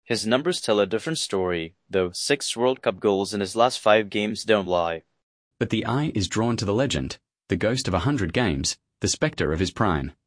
His numbers tell a different story, though 6 World Cup goals in his last 5 games don't lie. But the eye is drawn to the legend, the ghost of 100 games, the spectre of his prime.